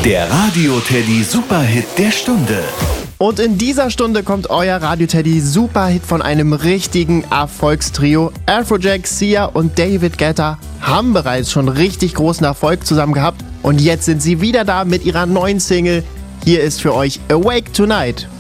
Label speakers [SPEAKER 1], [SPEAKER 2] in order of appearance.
[SPEAKER 1] Der Radio Teddy Superhit der Stunde.
[SPEAKER 2] Und in dieser Stunde kommt euer Radio Teddy Superhit von einem richtigen Erfolgstrio. Afrojack, Sia und David Guetta haben bereits schon richtig großen Erfolg zusammen gehabt. Und jetzt sind sie wieder da mit ihrer neuen Single. Hier ist für euch Awake Tonight.